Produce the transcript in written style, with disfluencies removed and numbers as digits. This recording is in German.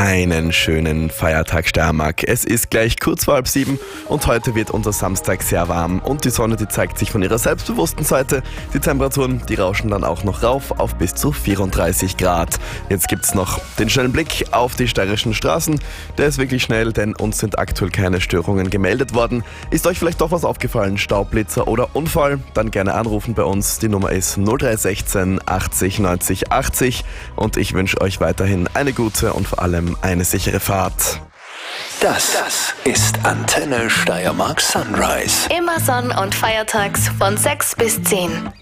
Einen schönen Feiertag Steiermark. Es ist gleich kurz vor 6:30 und heute wird unser Samstag sehr warm und die Sonne, die zeigt sich von ihrer selbstbewussten Seite. Die Temperaturen, die rauschen dann auch noch rauf auf bis zu 34 Grad. Jetzt gibt's noch den schnellen Blick auf die steirischen Straßen. Der ist wirklich schnell, denn uns sind aktuell keine Störungen gemeldet worden. Ist euch vielleicht doch was aufgefallen, Staubblitzer oder Unfall? Dann gerne anrufen bei uns. Die Nummer ist 0316 80 90 80 und ich wünsche euch weiterhin eine gute und vor allem eine sichere Fahrt. Das ist Antenne Steiermark Sunrise. Immer sonn- und feiertags von 6 bis 10.